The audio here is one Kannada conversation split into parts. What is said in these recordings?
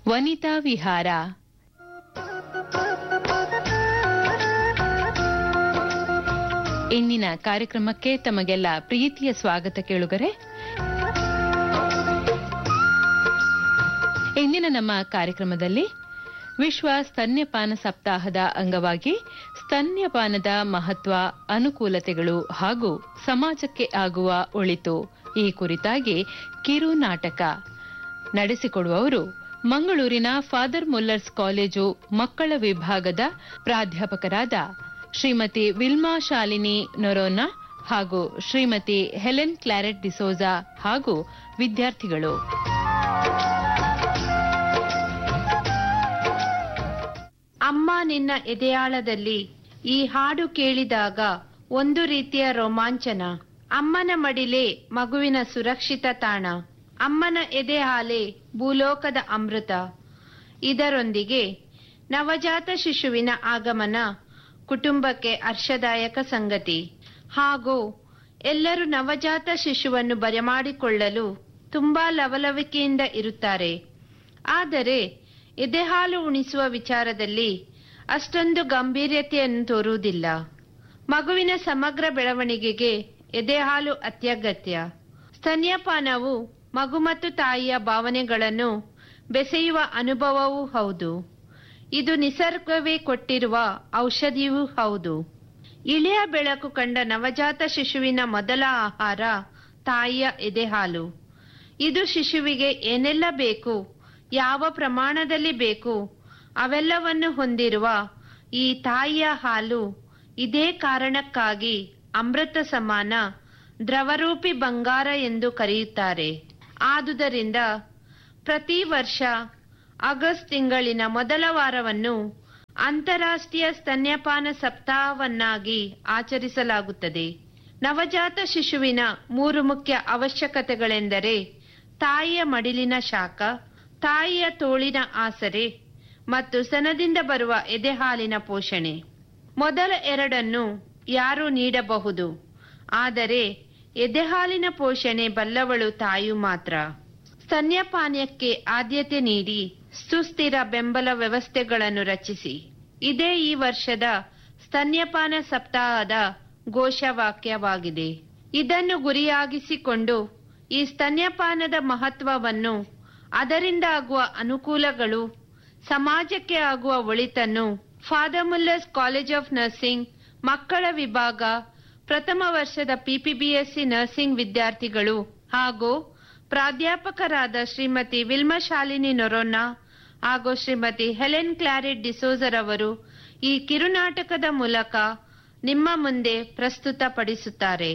ವನಿತಾ ವಿಹಾರ. ಇಂದಿನ ಕಾರ್ಯಕ್ರಮಕ್ಕೆ ತಮಗೆಲ್ಲ ಪ್ರೀತಿಯ ಸ್ವಾಗತ ಕೇಳುಗರೆ. ಇಂದಿನ ನಮ್ಮ ಕಾರ್ಯಕ್ರಮದಲ್ಲಿ ವಿಶ್ವ ಸ್ತನ್ಯಪಾನ ಸಪ್ತಾಹದ ಅಂಗವಾಗಿ ಸ್ತನ್ಯಪಾನದ ಮಹತ್ವ, ಅನುಕೂಲತೆಗಳು ಹಾಗೂ ಸಮಾಜಕ್ಕೆ ಆಗುವ ಒಳಿತು ಈ ಕುರಿತಾಗಿ ಕಿರು ನಾಟಕ ನಡೆಸಿಕೊಡುವವರು ಮಂಗಳೂರಿನ ಫಾದರ್ ಮುಲ್ಲರ್ಸ್ ಕಾಲೇಜು ಮಕ್ಕಳ ವಿಭಾಗದ ಪ್ರಾಧ್ಯಾಪಕರಾದ ಶ್ರೀಮತಿ ವಿಲ್ಮಾ ಶಾಲಿನಿ ನೊರೋನಾ ಹಾಗೂ ಶ್ರೀಮತಿ ಹೆಲೆನ್ ಕ್ಲಾರೆಟ್ ಡಿಸೋಜಾ ಹಾಗೂ ವಿದ್ಯಾರ್ಥಿಗಳು. ಅಮ್ಮ ನಿನ್ನ ಎದೆಯಾಳದಲ್ಲಿ ಈ ಹಾಡು ಕೇಳಿದಾಗ ಒಂದು ರೀತಿಯ ರೋಮಾಂಚನ. ಅಮ್ಮನ ಮಡಿಲೇ ಮಗುವಿನ ಸುರಕ್ಷಿತ ತಾಣ. ಅಮ್ಮನ ಎದೆ ಹಾಲೆ ಭೂಲೋಕದ ಅಮೃತ. ಇದರೊಂದಿಗೆ ನವಜಾತ ಶಿಶುವಿನ ಆಗಮನ ಕುಟುಂಬಕ್ಕೆ ಹರ್ಷದಾಯಕ ಸಂಗತಿ. ಹಾಗೂ ಎಲ್ಲರೂ ನವಜಾತ ಶಿಶುವನ್ನು ಬರಮಾಡಿಕೊಳ್ಳಲು ತುಂಬಾ ಲವಲವಿಕೆಯಿಂದ ಇರುತ್ತಾರೆ. ಆದರೆ ಎದೆಹಾಲು ಉಣಿಸುವ ವಿಚಾರದಲ್ಲಿ ಅಷ್ಟೊಂದು ಗಂಭೀರ್ಯತೆಯನ್ನು ತೋರುವುದಿಲ್ಲ. ಮಗುವಿನ ಸಮಗ್ರ ಬೆಳವಣಿಗೆಗೆ ಎದೆಹಾಲು ಅತ್ಯಗತ್ಯ. ಸ್ತನ್ಯಪಾನವು ಮಗು ಮತ್ತು ತಾಯಿಯ ಭಾವನೆಗಳನ್ನು ಬೆಸೆಯುವ ಅನುಭವವೂ ಹೌದು. ಇದು ನಿಸರ್ಗವೇ ಕೊಟ್ಟಿರುವ ಔಷಧಿಯೂ ಹೌದು. ಇಳೆಯ ಬೆಳಕು ಕಂಡ ನವಜಾತ ಶಿಶುವಿನ ಮೊದಲ ಆಹಾರ ತಾಯಿಯ ಎದೆಹಾಲು. ಇದು ಶಿಶುವಿಗೆ ಏನೆಲ್ಲ ಬೇಕು, ಯಾವ ಪ್ರಮಾಣದಲ್ಲಿ ಬೇಕು, ಅವೆಲ್ಲವನ್ನು ಹೊಂದಿರುವ ಈ ತಾಯಿಯ ಹಾಲು ಇದೇ ಕಾರಣಕ್ಕಾಗಿ ಅಮೃತ ಸಮಾನ, ದ್ರವರೂಪಿ ಬಂಗಾರ ಎಂದು ಕರೆಯುತ್ತಾರೆ. ಆದುದರಿಂದ ಪ್ರತಿ ವರ್ಷ ಆಗಸ್ಟ್ ತಿಂಗಳಿನ ಮೊದಲ ವಾರವನ್ನು ಅಂತಾರಾಷ್ಟ್ರೀಯ ಸ್ತನ್ಯಪಾನ ಸಪ್ತಾಹವನ್ನಾಗಿ ಆಚರಿಸಲಾಗುತ್ತದೆ. ನವಜಾತ ಶಿಶುವಿನ 3 ಮುಖ್ಯ ಅವಶ್ಯಕತೆಗಳೆಂದರೆ ತಾಯಿಯ ಮಡಿಲಿನ ಶಾಖ, ತಾಯಿಯ ತೋಳಿನ ಆಸರೆ ಮತ್ತು ಸ್ತನದಿಂದ ಬರುವ ಎದೆಹಾಲಿನ ಪೋಷಣೆ. ಮೊದಲ 2 ಯಾರೂ ನೀಡಬಹುದು, ಆದರೆ ಎದೆಹಾಲಿನ ಪೋಷಣೆ ಬಲ್ಲವಳು ತಾಯಿ ಮಾತ್ರ. ಸ್ತನ್ಯಪಾನಕ್ಕೆ ಆದ್ಯತೆ ನೀಡಿ ಸುಸ್ಥಿರ ಬೆಂಬಲ ವ್ಯವಸ್ಥೆಗಳನ್ನು ರಚಿಸಿ. ಇದೇ ಈ ವರ್ಷದ ಸ್ತನ್ಯಪಾನ ಸಪ್ತಾಹದ ಘೋಷವಾಕ್ಯವಾಗಿದೆ. ಇದನ್ನು ಗುರಿಯಾಗಿಸಿಕೊಂಡು ಈ ಸ್ತನ್ಯಪಾನದ ಮಹತ್ವವನ್ನು, ಅದರಿಂದ ಆಗುವ ಅನುಕೂಲಗಳು, ಸಮಾಜಕ್ಕೆ ಆಗುವ ಒಳಿತನ್ನು father Muller's college of nursing ಮಕ್ಕಳ ವಿಭಾಗ ಪ್ರಥಮ ವರ್ಷದ PPBSc ನರ್ಸಿಂಗ್ ವಿದ್ಯಾರ್ಥಿಗಳು ಹಾಗೂ ಪ್ರಾಧ್ಯಾಪಕರಾದ ಶ್ರೀಮತಿ ವಿಲ್ಮಾ ಶಾಲಿನಿ ನೊರೋನಾ ಹಾಗೂ ಶ್ರೀಮತಿ ಹೆಲೆನ್ ಕ್ಲಾರೆಟ್ ಡಿಸೋಜರವರು ಈ ಕಿರುನಾಟಕದ ಮೂಲಕ ನಿಮ್ಮ ಮುಂದೆ ಪ್ರಸ್ತುತಪಡಿಸುತ್ತಾರೆ.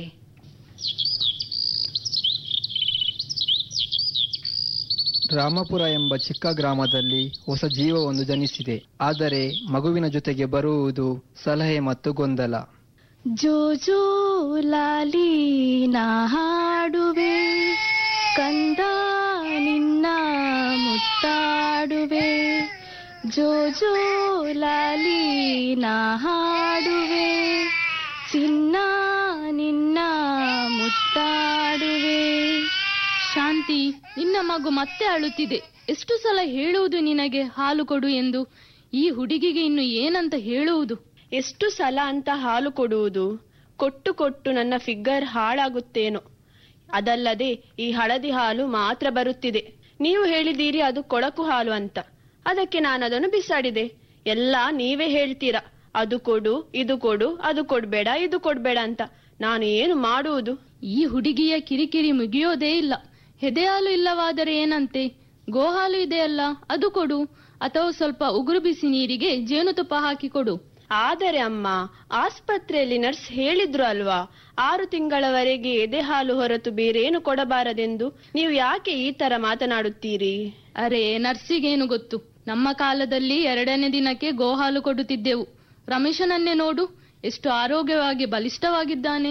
ರಾಮಪುರ ಎಂಬ ಚಿಕ್ಕ ಗ್ರಾಮದಲ್ಲಿ ಹೊಸ ಜೀವವೊಂದು ಜನಿಸಿದೆ. ಆದರೆ ಮಗುವಿನ ಜೊತೆಗೆ ಬರುವುದು ಸಲಹೆ ಮತ್ತು ಗೊಂದಲ. ಜೋ ಜೋ ಲಾಲಿ ನಾ ಹಾಡುವೆ, ಕಂದ ನಿನ್ನ ಮುತ್ತಾಡುವೆ. ಜೋ ಜೋ ಲಾಲಿ ನಾ ಹಾಡುವೆ, ಚಿನ್ನ ನಿನ್ನ ಮುತ್ತಾಡುವೆ. ಶಾಂತಿ, ನಿನ್ನ ಮಗು ಮತ್ತೆ ಅಳುತ್ತಿದೆ. ಎಷ್ಟು ಸಲ ಹೇಳುವುದು ನಿನಗೆ ಹಾಲು ಕೊಡು ಎಂದು? ಈ ಹುಡುಗಿಗೆ ಇನ್ನು ಏನಂತ ಹೇಳುವುದು? ಎಷ್ಟು ಸಲ ಅಂತ ಹಾಲು ಕೊಡುವುದು? ಕೊಟ್ಟು ಕೊಟ್ಟು ನನ್ನ ಫಿಗರ್ ಹಾಳಾಗುತ್ತೇನೋ. ಅದಲ್ಲದೆ ಈ ಹಳದಿ ಹಾಲು ಮಾತ್ರ ಬರುತ್ತಿದೆ. ನೀವು ಹೇಳಿದ್ದೀರಿ ಅದು ಕೊಳಕು ಹಾಲು ಅಂತ. ಅದಕ್ಕೆ ನಾನು ಅದನ್ನು ಬಿಸಾಡಿದೆ. ಎಲ್ಲ ನೀವೇ ಹೇಳ್ತೀರಾ, ಅದು ಕೊಡು, ಇದು ಕೊಡು, ಅದು ಕೊಡ್ಬೇಡ, ಇದು ಕೊಡ್ಬೇಡ ಅಂತ. ನಾನು ಏನು ಮಾಡುವುದು? ಈ ಹುಡುಗಿಯ ಕಿರಿಕಿರಿ ಮುಗಿಯೋದೇ ಇಲ್ಲ. ಎದೆಹಾಲು ಇಲ್ಲವಾದರೆ ಏನಂತೆ? ಗೋಹಾಲು ಇದೆಯಲ್ಲ, ಅದು ಕೊಡು. ಅಥವಾ ಸ್ವಲ್ಪ ಉಗುರು ಬಿಸಿ ನೀರಿಗೆ ಜೇನುತುಪ್ಪ ಹಾಕಿ ಕೊಡು. ಆದರೆ ಅಮ್ಮ, ಆಸ್ಪತ್ರೆಯಲ್ಲಿ ನರ್ಸ್ ಹೇಳಿದ್ರು ಅಲ್ವಾ, 6 ತಿಂಗಳವರೆಗೆ ಎದೆಹಾಲು ಹೊರತು ಬೇರೇನು ಕೊಡಬಾರದೆಂದು. ನೀವು ಯಾಕೆ ಈ ತರ ಮಾತನಾಡುತ್ತೀರಿ? ಅರೆ, ನರ್ಸಿಗೇನು ಗೊತ್ತು? ನಮ್ಮ ಕಾಲದಲ್ಲಿ 2ನೇ ದಿನಕ್ಕೆ ಗೋಹಾಲು ಕೊಡುತ್ತಿದ್ದೆವು. ರಮೇಶನನ್ನೇ ನೋಡು, ಎಷ್ಟು ಆರೋಗ್ಯವಾಗಿ ಬಲಿಷ್ಠವಾಗಿದ್ದಾನೆ.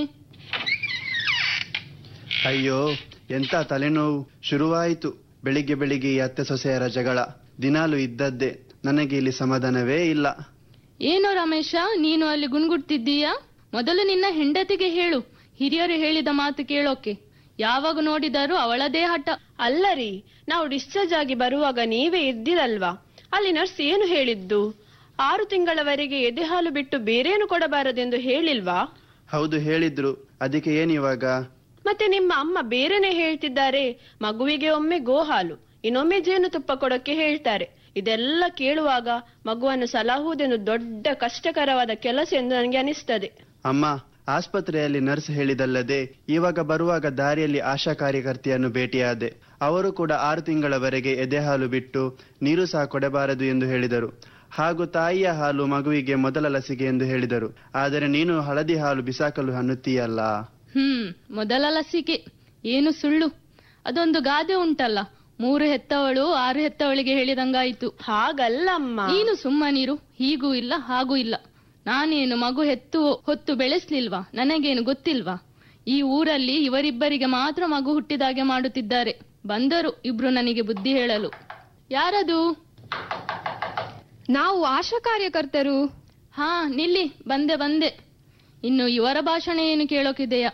ಅಯ್ಯೋ, ಎಂತ ತಲೆನೋವು ಶುರುವಾಯಿತು. ಬೆಳಿಗ್ಗೆ ಬೆಳಿಗ್ಗೆ ಈ ಅತ್ತೆ ಸೊಸೆಯರ ಜಗಳ ದಿನಾಲು ಇದ್ದದ್ದೇ. ನನಗೆ ಇಲ್ಲಿ ಸಮಾಧಾನವೇ ಇಲ್ಲ. ಏನೋ ರಮೇಶ, ನೀನು ಅಲ್ಲಿ ಗುಣ್ಗುಡ್ತಿದ್ದೀಯಾ? ಮೊದಲು ನಿನ್ನ ಹೆಂಡತಿಗೆ ಹೇಳು, ಹಿರಿಯರು ಹೇಳಿದ ಮಾತು ಕೇಳೋಕೆ. ಯಾವಾಗ ನೋಡಿದರೂ ಅವಳದೇ ಹಠ. ಅಲ್ಲರಿ, ನಾವು ಡಿಸ್ಚಾರ್ಜ್ ಆಗಿ ಬರುವಾಗ ನೀವೇ ಇದ್ದಿರಲ್ವಾ? ಅಲ್ಲಿ ನರ್ಸ್ ಏನು ಹೇಳಿದ್ದು? 6 ತಿಂಗಳವರೆಗೆ ಎದೆ ಹಾಲು ಬಿಟ್ಟು ಬೇರೇನು ಕೊಡಬಾರದೆಂದು ಹೇಳಿಲ್ವಾ? ಹೌದು, ಹೇಳಿದ್ರು. ಅದಕ್ಕೆ ಏನಿವಾಗ? ಮತ್ತೆ ನಿಮ್ಮ ಅಮ್ಮ ಬೇರೆನೆ ಹೇಳ್ತಿದ್ದಾರೆ. ಮಗುವಿಗೆ ಒಮ್ಮೆ ಗೋಹಾಲು, ಇನ್ನೊಮ್ಮೆ ಜೇನುತುಪ್ಪ ಕೊಡಕ್ಕೆ ಹೇಳ್ತಾರೆ. ಇದೆಲ್ಲ ಕೇಳುವಾಗ ಮಗುವನ್ನು ಸಲಹುವುದೆಂದು ದೊಡ್ಡ ಕಷ್ಟಕರವಾದ ಕೆಲಸ ಎಂದು ನನಗೆ ಅನಿಸ್ತದೆ. ಅಮ್ಮ, ಆಸ್ಪತ್ರೆಯಲ್ಲಿ ನರ್ಸ್ ಹೇಳಿದಲ್ಲದೆ ಇವಾಗ ಬರುವಾಗ ದಾರಿಯಲ್ಲಿ ಆಶಾ ಕಾರ್ಯಕರ್ತೆಯನ್ನು ಭೇಟಿಯಾದೆ. ಅವರು ಕೂಡ 6 ತಿಂಗಳವರೆಗೆ ಎದೆಹಾಲು ಬಿಟ್ಟು ನೀರು ಸಹ ಕೊಡಬಾರದು ಎಂದು ಹೇಳಿದರು. ಹಾಗೂ ತಾಯಿಯ ಹಾಲು ಮಗುವಿಗೆ ಮೊದಲ ಲಸಿಕೆ ಎಂದು ಹೇಳಿದರು. ಆದರೆ ನೀನು ಹಳದಿ ಹಾಲು ಬಿಸಾಕಲು ಅನ್ನುತ್ತೀಯಲ್ಲ. ಮೊದಲ ಲಸಿಕೆ ಏನು ಸುಳ್ಳು? ಅದೊಂದು ಗಾದೆ ಉಂಟಲ್ಲ, 3 ಹೆತ್ತವಳು 6 ಹೆತ್ತವಳಿಗೆ ಹೇಳಿದಂಗಾಯ್ತು. ಹಾಗಲ್ಲಮ್ಮ. ನೀನು ಸುಮ್ಮನಿರು. ಹೀಗೂ ಇಲ್ಲ ಹಾಗೂ ಇಲ್ಲ. ನಾನೇನು ಮಗು ಹೊತ್ತು ಬೆಳೆಸ್ಲಿಲ್ವಾ? ನನಗೇನು ಗೊತ್ತಿಲ್ವಾ? ಈ ಊರಲ್ಲಿ ಇವರಿಬ್ಬರಿಗೆ ಮಾತ್ರ ಮಗು ಹುಟ್ಟಿದಾಗೆ ಮಾಡುತ್ತಿದ್ದಾರೆ. ಬಂದರು ಇಬ್ರು ನನಗೆ ಬುದ್ಧಿ ಹೇಳಲು. ಯಾರದು? ನಾವು ಆಶಾ ಕಾರ್ಯಕರ್ತರು. ಹಾ, ನಿಲ್ಲಿ, ಬಂದೆ. ಇನ್ನು ಇವರ ಭಾಷಣ ಏನು ಕೇಳೋಕಿದೆಯಾ?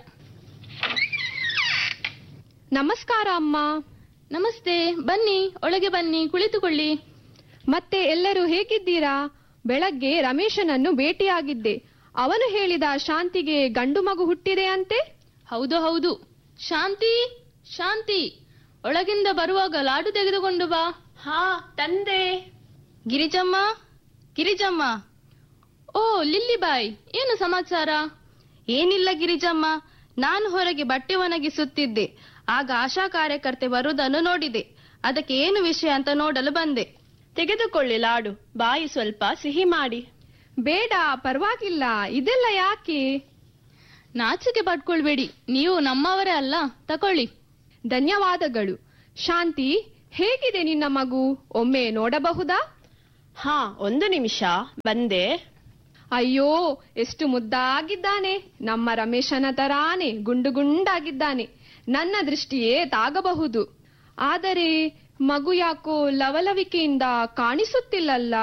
ನಮಸ್ಕಾರ ಅಮ್ಮ. ನಮಸ್ತೆ. ಬನ್ನಿ, ಒಳಗೆ ಬನ್ನಿ, ಕುಳಿತುಕೊಳ್ಳಿ. ಮತ್ತೆ ಎಲ್ಲರೂ ಹೇಗಿದ್ದೀರಾ? ಬೆಳಗ್ಗೆ ರಮೇಶನನ್ನು ಭೇಟಿಯಾಗಿದ್ದೆ. ಅವನು ಹೇಳಿದ ಶಾಂತಿಗೆ ಗಂಡು ಮಗು ಹುಟ್ಟಿದೆ ಅಂತೆ. ಹೌದು. ಶಾಂತಿ, ಒಳಗಿಂದ ಬರುವಾಗ ಲಾಡು ತೆಗೆದುಕೊಂಡು ಬಾ. ಹಾ, ತಂದೆ. ಗಿರಿಜಮ್ಮ. ಓ ಲಿಲ್ಲಿಬಾಯ್, ಏನು ಸಮಾಚಾರ? ಏನಿಲ್ಲ ಗಿರಿಜಮ್ಮ, ನಾನು ಹೊರಗೆ ಬಟ್ಟೆ ಒಣಗಿಸುತ್ತಿದ್ದೆ. ಆಗ ಆಶಾ ಕಾರ್ಯಕರ್ತೆ ಬರುವುದನ್ನು ನೋಡಿದೆ. ಅದಕ್ಕೆ ಏನು ವಿಷಯ ಅಂತ ನೋಡಲು ಬಂದೆ. ತೆಗೆದುಕೊಳ್ಳಿ ಲಾಡು, ಬಾಯಿ ಸ್ವಲ್ಪ ಸಿಹಿ ಮಾಡಿ. ಬೇಡ, ಪರವಾಗಿಲ್ಲ. ಇದೆಲ್ಲ ಯಾಕೆ? ನಾಚಿಕೆ ಪಡ್ಕೊಳ್ಬೇಡಿ, ನೀವು ನಮ್ಮವರೇ ಅಲ್ಲ. ತಕೊಳ್ಳಿ. ಧನ್ಯವಾದಗಳು. ಶಾಂತಿ, ಹೇಗಿದೆ ನಿನ್ನ ಮಗು? ಒಮ್ಮೆ ನೋಡಬಹುದಾ? ಹಾ, 1 ನಿಮಿಷ, ಬಂದೆ. ಅಯ್ಯೋ, ಎಷ್ಟು ಮುದ್ದಾಗಿದ್ದಾನೆ. ನಮ್ಮ ರಮೇಶನ ತರಾನೆ ಗುಂಡಾಗಿದ್ದಾನೆ. ನನ್ನ ದೃಷ್ಟಿಯೇ ತಾಗಬಹುದು. ಆದರೆ ಮಗು ಯಾಕೋ ಲವಲವಿಕೆಯಿಂದ ಕಾಣಿಸುತ್ತಿಲ್ಲಲ್ಲ.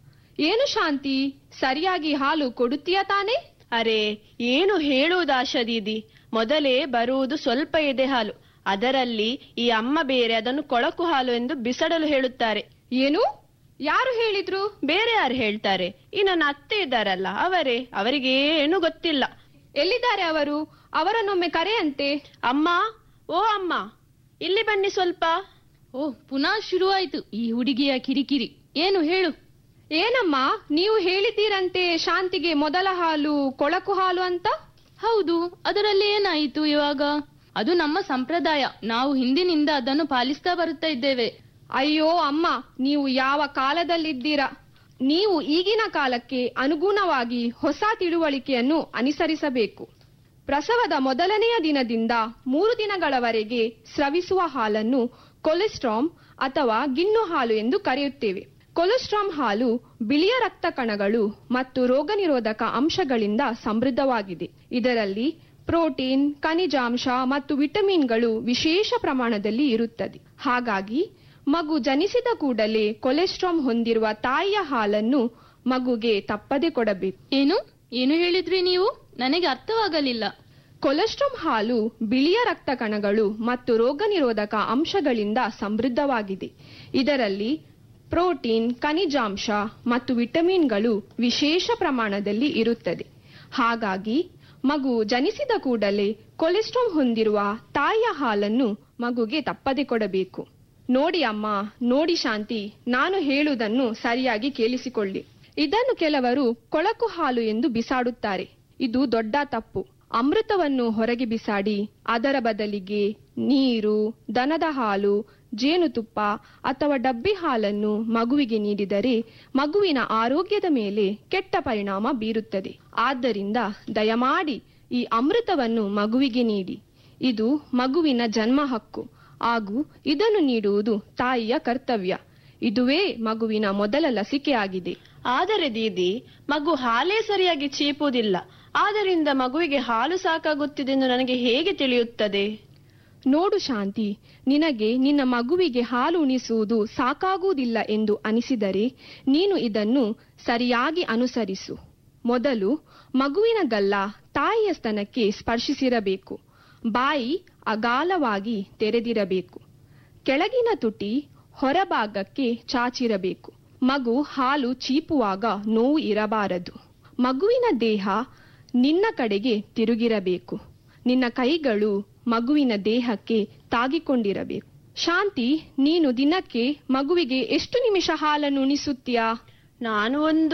ಏನು ಶಾಂತಿ, ಸರಿಯಾಗಿ ಹಾಲು ಕೊಡುತ್ತೀಯ ತಾನೆ? ಅರೆ, ಏನು ಹೇಳುವುದಾಶಾ ದೀದಿ? ಮೊದಲೇ ಬರುವುದು ಸ್ವಲ್ಪ ಎದೆ ಹಾಲು. ಅದರಲ್ಲಿ ಈ ಅಮ್ಮ ಬೇರೆ ಅದನ್ನು ಕೊಳಕು ಹಾಲು ಎಂದು ಬಿಸಡಲು ಹೇಳುತ್ತಾರೆ. ಏನು? ಯಾರು ಹೇಳಿದ್ರು? ಬೇರೆ ಯಾರು ಹೇಳ್ತಾರೆ? ಈ ನನ್ನ ಅತ್ತೆ ಇದ್ದಾರಲ್ಲ, ಅವರಿಗೆ ಏನು ಗೊತ್ತಿಲ್ಲ. ಎಲ್ಲಿದ್ದಾರೆ ಅವರು? ಅವರನ್ನೊಮ್ಮೆ ಕರೆಯಂತೆ. ಅಮ್ಮ, ಓ ಅಮ್ಮ, ಇಲ್ಲಿ ಬನ್ನಿ ಸ್ವಲ್ಪ. ಓ, ಪುನಃ ಶುರುವಾಯ್ತು ಈ ಹುಡುಗಿಯ ಕಿರಿಕಿರಿ. ಏನು ಹೇಳು? ಏನಮ್ಮ, ನೀವು ಹೇಳಿದ್ದೀರಂತೆ ಶಾಂತಿಗೆ ಮೊದಲ ಹಾಲು ಕೊಳಕು ಹಾಲು ಅಂತ? ಹೌದು, ಅದರಲ್ಲಿ ಏನಾಯಿತು ಇವಾಗ? ಅದು ನಮ್ಮ ಸಂಪ್ರದಾಯ. ನಾವು ಹಿಂದಿನಿಂದ ಅದನ್ನು ಪಾಲಿಸ್ತಾ ಬರುತ್ತಾ ಇದ್ದೇವೆ. ಅಯ್ಯೋ ಅಮ್ಮ, ನೀವು ಯಾವ ಕಾಲದಲ್ಲಿದ್ದೀರಾ? ನೀವು ಈಗಿನ ಕಾಲಕ್ಕೆ ಅನುಗುಣವಾಗಿ ಹೊಸ ತಿಳುವಳಿಕೆಯನ್ನು ಅನುಸರಿಸಬೇಕು. ಪ್ರಸವದ ಮೊದಲನೆಯ ದಿನದಿಂದ 3 ದಿನಗಳವರೆಗೆ ಸ್ರವಿಸುವ ಹಾಲನ್ನು ಕೊಲೆಸ್ಟ್ರಾಮ್ ಅಥವಾ ಗಿಣ್ಣು ಹಾಲು ಎಂದು ಕರೆಯುತ್ತೇವೆ. ಕೊಲೆಸ್ಟ್ರಾಮ್ ಹಾಲು ಬಿಳಿಯ ರಕ್ತ ಕಣಗಳು ಮತ್ತು ರೋಗನಿರೋಧಕ ಅಂಶಗಳಿಂದ ಸಮೃದ್ಧವಾಗಿದೆ. ಇದರಲ್ಲಿ ಪ್ರೋಟೀನ್, ಖನಿಜಾಂಶ ಮತ್ತು ವಿಟಮಿನ್ಗಳು ವಿಶೇಷ ಪ್ರಮಾಣದಲ್ಲಿ ಇರುತ್ತದೆ. ಹಾಗಾಗಿ ಮಗು ಜನಿಸಿದ ಕೂಡಲೇ ಕೊಲೆಸ್ಟ್ರಾಮ್ ಹೊಂದಿರುವ ತಾಯಿಯ ಹಾಲನ್ನು ಮಗುಗೆ ತಪ್ಪದೆ ಕೊಡಬೇಕು. ಏನು ಹೇಳಿದ್ರಿ ನೀವು? ನನಗೆ ಅರ್ಥವಾಗಲಿಲ್ಲ. ಕೊಲೆಸ್ಟ್ರಾಮ್ ಹಾಲು ಬಿಳಿಯ ರಕ್ತ ಕಣಗಳು ಮತ್ತು ರೋಗನಿರೋಧಕ ಅಂಶಗಳಿಂದ ಸಮೃದ್ಧವಾಗಿದೆ. ಇದರಲ್ಲಿ ಪ್ರೋಟೀನ್, ಖನಿಜಾಂಶ ಮತ್ತು ವಿಟಮಿನ್ಗಳು ವಿಶೇಷ ಪ್ರಮಾಣದಲ್ಲಿ ಇರುತ್ತದೆ. ಹಾಗಾಗಿ ಮಗು ಜನಿಸಿದ ಕೂಡಲೇ ಕೊಲೆಸ್ಟ್ರಾಮ್ ಹೊಂದಿರುವ ತಾಯಿಯ ಹಾಲನ್ನು ಮಗುಗೆ ತಪ್ಪದೆ ಕೊಡಬೇಕು. ನೋಡಿ ಅಮ್ಮ, ನೋಡಿ ಶಾಂತಿ, ನಾನು ಹೇಳುವುದನ್ನು ಸರಿಯಾಗಿ ಕೇಳಿಸಿಕೊಳ್ಳಿ. ಇದನ್ನು ಕೆಲವರು ಕೊಳಕು ಹಾಲು ಎಂದು ಬಿಸಾಡುತ್ತಾರೆ. ಇದು ದೊಡ್ಡ ತಪ್ಪು. ಅಮೃತವನ್ನು ಹೊರಗೆ ಬಿಸಾಡಿ ಅದರ ಬದಲಿಗೆ ನೀರು, ದನದ ಹಾಲು, ಜೇನುತುಪ್ಪ ಅಥವಾ ಡಬ್ಬಿ ಹಾಲನ್ನು ಮಗುವಿಗೆ ನೀಡಿದರೆ ಮಗುವಿನ ಆರೋಗ್ಯದ ಮೇಲೆ ಕೆಟ್ಟ ಪರಿಣಾಮ ಬೀರುತ್ತದೆ. ಆದ್ದರಿಂದ ದಯಮಾಡಿ ಈ ಅಮೃತವನ್ನು ಮಗುವಿಗೆ ನೀಡಿ. ಇದು ಮಗುವಿನ ಜನ್ಮ ಹಕ್ಕು ಹಾಗೂ ಇದನ್ನು ನೀಡುವುದು ತಾಯಿಯ ಕರ್ತವ್ಯ. ಇದುವೇ ಮಗುವಿನ ಮೊದಲ ಲಸಿಕೆಯಾಗಿದೆ. ಆದರೆ ದೀದಿ, ಮಗು ಹಾಲೇ ಸರಿಯಾಗಿ ಚೀಪುವುದಿಲ್ಲ. ಆದ್ದರಿಂದ ಮಗುವಿಗೆ ಹಾಲು ಸಾಕಾಗುತ್ತಿದೆ ಎಂದು ನನಗೆ ಹೇಗೆ ತಿಳಿಯುತ್ತದೆ? ನೋಡು ಶಾಂತಿ, ನಿನಗೆ ನಿನ್ನ ಮಗುವಿಗೆ ಹಾಲು ಉಣಿಸುವುದು ಸಾಕಾಗುವುದಿಲ್ಲ ಎಂದು ಅನಿಸಿದರೆ ನೀನು ಇದನ್ನು ಸರಿಯಾಗಿ ಅನುಸರಿಸು. ಮೊದಲು ಮಗುವಿನ ಗಲ್ಲ ತಾಯಿಯ ಸ್ತನಕ್ಕೆ ಸ್ಪರ್ಶಿಸಿರಬೇಕು. ಬಾಯಿ ಅಗಾಲವಾಗಿ ತೆರೆದಿರಬೇಕು. ಕೆಳಗಿನ ತುಟಿ ಹೊರಭಾಗಕ್ಕೆ ಚಾಚಿರಬೇಕು. ಮಗು ಹಾಲು ಚೀಪುವಾಗ ನೋವು ಇರಬಾರದು. ಮಗುವಿನ ದೇಹ ನಿನ್ನ ಕಡೆಗೆ ತಿರುಗಿರಬೇಕು. ನಿನ್ನ ಕೈಗಳು ಮಗುವಿನ ದೇಹಕ್ಕೆ ತಾಗಿಕೊಂಡಿರಬೇಕು. ಶಾಂತಿ, ನೀನು ದಿನಕ್ಕೆ ಮಗುವಿಗೆ ಎಷ್ಟು ನಿಮಿಷ ಹಾಲನ್ನು ಉಣಿಸುತ್ತೀಯಾ? ನಾನು ಒಂದು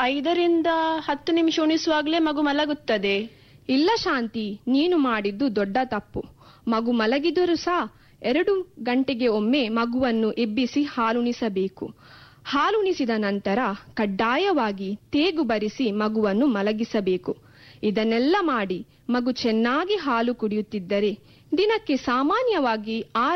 5-10 ನಿಮಿಷ ಉಣಿಸುವಾಗಲೇ ಮಗು ಮಲಗುತ್ತದೆ. ಇಲ್ಲ ಶಾಂತಿ, ನೀನು ಮಾಡಿದ್ದು ದೊಡ್ಡ ತಪ್ಪು. ಮಗು ಮಲಗಿದರೂ ಸಹ 2 ಗಂಟೆಗೆ ಒಮ್ಮೆ ಮಗುವನ್ನು ಎಬ್ಬಿಸಿ ಹಾಲುಣಿಸಬೇಕು. ಹಾಲುಣಿಸಿದ ನಂತರ ಕಡ್ಡಾಯವಾಗಿ ತೇಗು ಬರಿಸಿ ಮಗುವನ್ನು ಮಲಗಿಸಬೇಕು. ಇದನ್ನೆಲ್ಲ ಮಾಡಿ ಮಗು ಚೆನ್ನಾಗಿ ಹಾಲು ಕುಡಿಯುತ್ತಿದ್ದರೆ ದಿನಕ್ಕೆ ಸಾಮಾನ್ಯವಾಗಿ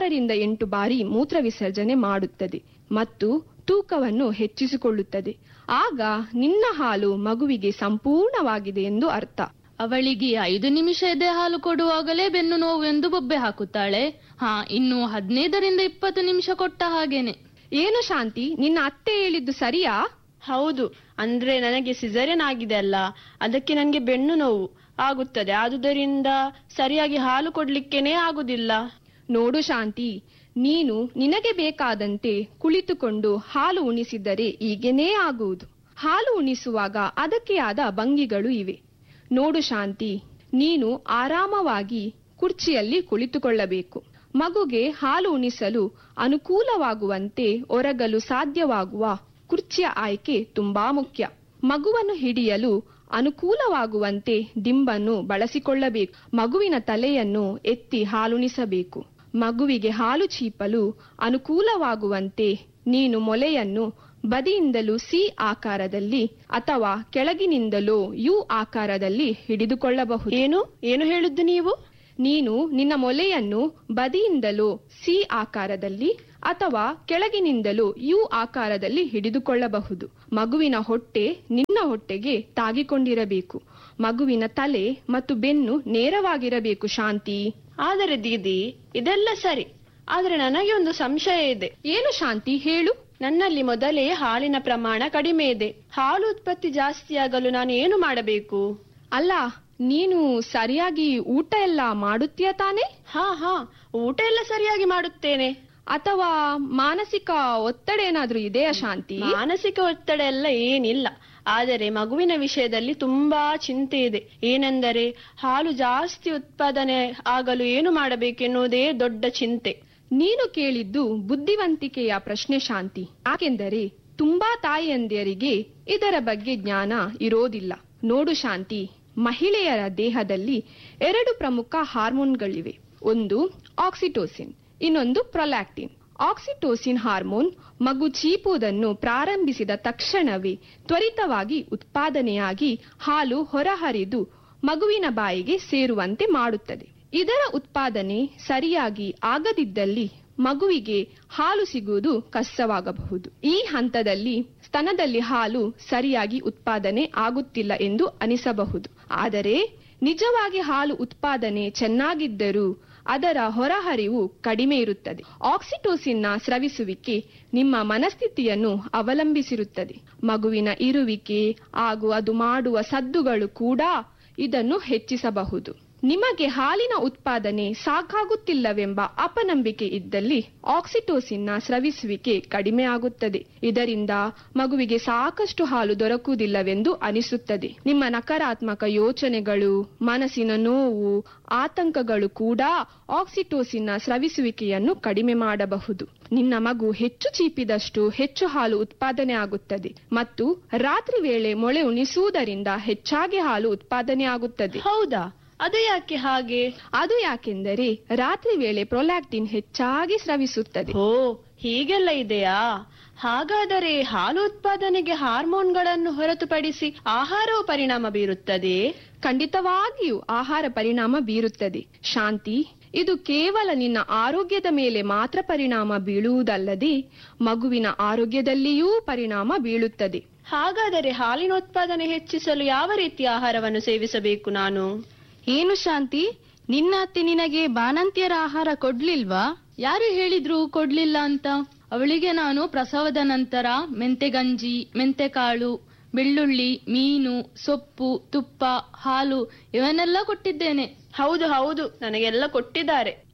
6-8 ಬಾರಿ ಮೂತ್ರ ವಿಸರ್ಜನೆ ಮಾಡುತ್ತದೆ ಮತ್ತು ತೂಕವನ್ನು ಹೆಚ್ಚಿಸಿಕೊಳ್ಳುತ್ತದೆ. ಆಗ ನಿನ್ನ ಹಾಲು ಮಗುವಿಗೆ ಸಂಪೂರ್ಣವಾಗಿದೆ ಎಂದು ಅರ್ಥ. ಅವಳಿಗೆ 5 ನಿಮಿಷ ಎದೆ ಹಾಲು ಕೊಡುವಾಗಲೇ ಬೆನ್ನು ನೋವು ಎಂದು ಬೊಬ್ಬೆ ಹಾಕುತ್ತಾಳೆ. ಇನ್ನು 15-20 ನಿಮಿಷ ಕೊಟ್ಟ ಹಾಗೇನೆ. ಏನು ಶಾಂತಿ, ನಿನ್ನ ಅತ್ತೆ ಹೇಳಿದ್ದು ಸರಿಯಾ? ಹೌದು, ಅಂದ್ರೆ ನನಗೆ ಸಿಸೇರಿಯನ್ ಆಗಿದೆ ಅಲ್ಲ, ಅದಕ್ಕೆ ನನಗೆ ಬೆನ್ನು ನೋವು ಆಗುತ್ತದೆ. ಆದುದರಿಂದ ಸರಿಯಾಗಿ ಹಾಲು ಕೊಡ್ಲಿಕ್ಕೇನೆ ಆಗುದಿಲ್ಲ. ನೋಡು ಶಾಂತಿ, ನೀನು ನಿನಗೆ ಬೇಕಾದಂತೆ ಕುಳಿತುಕೊಂಡು ಹಾಲು ಉಣಿಸಿದರೆ ಹೀಗೇನೇ ಆಗುವುದು. ಹಾಲು ಉಣಿಸುವಾಗ ಅದಕ್ಕೆ ಆದ ಭಂಗಿಗಳು ಇವೆ. ನೋಡು ಶಾಂತಿ, ನೀನು ಆರಾಮವಾಗಿ ಕುರ್ಚಿಯಲ್ಲಿ ಕುಳಿತುಕೊಳ್ಳಬೇಕು. ಮಗುಗೆ ಹಾಲು ಉಣಿಸಲು ಅನುಕೂಲವಾಗುವಂತೆ ಒರಗಲು ಸಾಧ್ಯವಾಗುವ ಕುರ್ಚಿಯ ಆಯ್ಕೆ ತುಂಬಾ ಮುಖ್ಯ. ಮಗುವನ್ನು ಹಿಡಿಯಲು ಅನುಕೂಲವಾಗುವಂತೆ ದಿಂಬನ್ನು ಬಳಸಿಕೊಳ್ಳಬೇಕು. ಮಗುವಿನ ತಲೆಯನ್ನು ಎತ್ತಿ ಹಾಲುಣಿಸಬೇಕು. ಮಗುವಿಗೆ ಹಾಲು ಚೀಪಲು ಅನುಕೂಲವಾಗುವಂತೆ ನೀನು ಮೊಲೆಯನ್ನು ಬದಿಯಿಂದಲೂ ಸಿ ಆಕಾರದಲ್ಲಿ ಅಥವಾ ಕೆಳಗಿನಿಂದಲೂ ಯು ಆಕಾರದಲ್ಲಿ ಹಿಡಿದುಕೊಳ್ಳಬಹುದು. ಏನು ಹೇಳಿದ್ದು ನೀವು? ನೀನು ನಿನ್ನ ಮೊಲೆಯನ್ನು ಬದಿಯಿಂದಲೂ ಸಿ ಆಕಾರದಲ್ಲಿ ಅಥವಾ ಕೆಳಗಿನಿಂದಲೂ ಯು ಆಕಾರದಲ್ಲಿ ಹಿಡಿದುಕೊಳ್ಳಬಹುದು. ಮಗುವಿನ ಹೊಟ್ಟೆ ನಿನ್ನ ಹೊಟ್ಟೆಗೆ ತಾಗಿಕೊಂಡಿರಬೇಕು. ಮಗುವಿನ ತಲೆ ಮತ್ತು ಬೆನ್ನು ನೇರವಾಗಿರಬೇಕು ಶಾಂತಿ. ಆದರೆ ದೀದಿ, ಇದೆಲ್ಲ ಸರಿ, ಆದ್ರೆ ನನಗೆ ಒಂದು ಸಂಶಯ ಇದೆ. ಏನು ಶಾಂತಿ, ಹೇಳು. ನನ್ನಲ್ಲಿ ಮೊದಲೇ ಹಾಲಿನ ಪ್ರಮಾಣ ಕಡಿಮೆ ಇದೆ. ಹಾಲು ಉತ್ಪತ್ತಿ ಜಾಸ್ತಿಯಾಗಲು ನಾನು ಏನು ಮಾಡಬೇಕು? ಅಲ್ಲ, ನೀನು ಸರಿಯಾಗಿ ಊಟ ಎಲ್ಲ ಮಾಡುತ್ತೀಯ ತಾನೆ? ಹಾ, ಊಟ ಎಲ್ಲ ಸರಿಯಾಗಿ ಮಾಡುತ್ತೇನೆ. ಅಥವಾ ಮಾನಸಿಕ ಒತ್ತಡ ಏನಾದ್ರೂ ಇದೆಯಾ ಶಾಂತಿ? ಮಾನಸಿಕ ಒತ್ತಡ ಎಲ್ಲ ಏನಿಲ್ಲ, ಆದರೆ ಮಗುವಿನ ವಿಷಯದಲ್ಲಿ ತುಂಬಾ ಚಿಂತೆ ಇದೆ. ಏನೆಂದರೆ ಹಾಲು ಜಾಸ್ತಿ ಉತ್ಪಾದನೆ ಆಗಲು ಏನು ಮಾಡಬೇಕೆನ್ನುವುದೇ ದೊಡ್ಡ ಚಿಂತೆ. ನೀನು ಕೇಳಿದ್ದು ಬುದ್ಧಿವಂತಿಕೆಯ ಪ್ರಶ್ನೆ ಶಾಂತಿ. ಯಾಕೆಂದರೆ ತುಂಬಾ ತಾಯಿಯಂದಿಯರಿಗೆ ಇದರ ಬಗ್ಗೆ ಜ್ಞಾನ ಇರೋದಿಲ್ಲ. ನೋಡು ಶಾಂತಿ, ಮಹಿಳೆಯರ ದೇಹದಲ್ಲಿ 2 ಪ್ರಮುಖ ಹಾರ್ಮೋನ್ಗಳಿವೆ. ಒಂದು ಆಕ್ಸಿಟೋಸಿನ್, ಇನ್ನೊಂದು ಪ್ರೊಲ್ಯಾಕ್ಟಿನ್. ಆಕ್ಸಿಟೋಸಿನ್ ಹಾರ್ಮೋನ್ ಮಗು ಚೀಪುವುದನ್ನು ಪ್ರಾರಂಭಿಸಿದ ತಕ್ಷಣವೇ ತ್ವರಿತವಾಗಿ ಉತ್ಪಾದನೆಯಾಗಿ ಹಾಲು ಹೊರಹರಿದು ಮಗುವಿನ ಬಾಯಿಗೆ ಸೇರುವಂತೆ ಮಾಡುತ್ತದೆ. ಇದರ ಉತ್ಪಾದನೆ ಸರಿಯಾಗಿ ಆಗದಿದ್ದಲ್ಲಿ ಮಗುವಿಗೆ ಹಾಲು ಸಿಗುವುದು ಕಷ್ಟವಾಗಬಹುದು. ಈ ಹಂತದಲ್ಲಿ ಸ್ತನದಲ್ಲಿ ಹಾಲು ಸರಿಯಾಗಿ ಉತ್ಪಾದನೆ ಆಗುತ್ತಿಲ್ಲ ಎಂದು ಅನಿಸಬಹುದು. ಆದರೆ ನಿಜವಾಗಿ ಹಾಲು ಉತ್ಪಾದನೆ ಚೆನ್ನಾಗಿದ್ದರೂ ಅದರ ಹೊರಹರಿವು ಕಡಿಮೆ ಇರುತ್ತದೆ. ಆಕ್ಸಿಟೋಸಿನ್ನ ಸ್ರವಿಸುವಿಕೆ ನಿಮ್ಮ ಮನಸ್ಥಿತಿಯನ್ನು ಅವಲಂಬಿಸಿರುತ್ತದೆ. ಮಗುವಿನ ಇರುವಿಕೆ ಹಾಗೂ ಅದು ಮಾಡುವ ಸದ್ದುಗಳು ಕೂಡ ಇದನ್ನು ಹೆಚ್ಚಿಸಬಹುದು. ನಿಮಗೆ ಹಾಲಿನ ಉತ್ಪಾದನೆ ಸಾಕಾಗುತ್ತಿಲ್ಲವೆಂಬ ಅಪನಂಬಿಕೆ ಇದ್ದಲ್ಲಿ ಆಕ್ಸಿಟೋಸಿನ್ನ ಸ್ರವಿಸುವಿಕೆ ಕಡಿಮೆ ಆಗುತ್ತದೆ. ಇದರಿಂದ ಮಗುವಿಗೆ ಸಾಕಷ್ಟು ಹಾಲು ದೊರಕುವುದಿಲ್ಲವೆಂದು ಅನಿಸುತ್ತದೆ. ನಿಮ್ಮ ನಕಾರಾತ್ಮಕ ಯೋಚನೆಗಳು, ಮನಸ್ಸಿನ ನೋವು, ಆತಂಕಗಳು ಕೂಡ ಆಕ್ಸಿಟೋಸಿನ್ನ ಸ್ರವಿಸುವಿಕೆಯನ್ನು ಕಡಿಮೆ ಮಾಡಬಹುದು. ನಿನ್ನ ಮಗು ಹೆಚ್ಚು ಚೀಪಿದಷ್ಟು ಹೆಚ್ಚು ಹಾಲು ಉತ್ಪಾದನೆ ಆಗುತ್ತದೆ ಮತ್ತು ರಾತ್ರಿ ವೇಳೆ ಮೊಳೆ ಉಣಿಸುವುದರಿಂದ ಹೆಚ್ಚಾಗಿ ಹಾಲು ಉತ್ಪಾದನೆ ಆಗುತ್ತದೆ. ಹೌದಾ? ಅದು ಯಾಕೆ ಹಾಗೆ? ಅದು ಯಾಕೆಂದರೆ ರಾತ್ರಿ ವೇಳೆ ಪ್ರೊಲ್ಯಾಕ್ಟಿನ್ ಹೆಚ್ಚಾಗಿ ಸ್ರವಿಸುತ್ತದೆ. ಹೀಗೆಲ್ಲ ಇದೆಯಾ? ಹಾಗಾದರೆ ಹಾಲು ಉತ್ಪಾದನೆಗೆ ಹಾರ್ಮೋನ್ಗಳನ್ನು ಹೊರತುಪಡಿಸಿ ಆಹಾರವು ಪರಿಣಾಮ ಬೀರುತ್ತದೆ? ಖಂಡಿತವಾಗಿಯೂ ಆಹಾರ ಪರಿಣಾಮ ಬೀರುತ್ತದೆ ಶಾಂತಿ. ಇದು ಕೇವಲ ನಿನ್ನ ಆರೋಗ್ಯದ ಮೇಲೆ ಮಾತ್ರ ಪರಿಣಾಮ ಬೀಳುವುದಲ್ಲದೆ ಮಗುವಿನ ಆರೋಗ್ಯದಲ್ಲಿಯೂ ಪರಿಣಾಮ ಬೀಳುತ್ತದೆ. ಹಾಗಾದರೆ ಹಾಲಿನ ಉತ್ಪಾದನೆ ಹೆಚ್ಚಿಸಲು ಯಾವ ರೀತಿಯ ಆಹಾರವನ್ನು ಸೇವಿಸಬೇಕು ನಾನು? ಏನು ಶಾಂತಿ, ನಿನ್ನ ಅತ್ತೆ ನಿನಗೆ ಬಾಣಂತಿಯರ ಆಹಾರ ಕೊಡ್ಲಿಲ್ವಾ? ಯಾರು ಹೇಳಿದ್ರು ಕೊಡ್ಲಿಲ್ಲ ಅಂತ? ಅವಳಿಗೆ ನಾನು ಪ್ರಸವದ ನಂತರ ಮೆಂತೆಗಂಜಿ, ಮೆಂತೆಕಾಳು, ಬೆಳ್ಳುಳ್ಳಿ, ಮೀನು, ಸೊಪ್ಪು, ತುಪ್ಪ, ಹಾಲು ಇವನ್ನೆಲ್ಲ ಕೊಟ್ಟಿದ್ದೇನೆ. ಹೌದು, ನನಗೆಲ್ಲ ಕೊಟ್ಟಿದ್ದಾರೆ.